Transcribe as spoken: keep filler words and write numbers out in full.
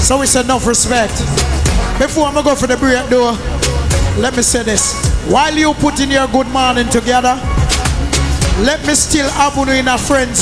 So we said enough respect. Before I'm gonna go for the break door, let me say this. While you putting your good morning together, let me still have you in a friend zone.